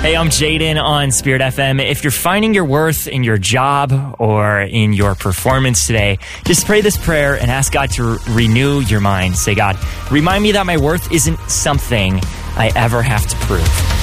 Hey, I'm Jaden on Spirit FM. If you're finding your worth in your job or in your performance today, just pray this prayer and ask God to renew your mind. Say, God, remind me that my worth isn't something I ever have to prove.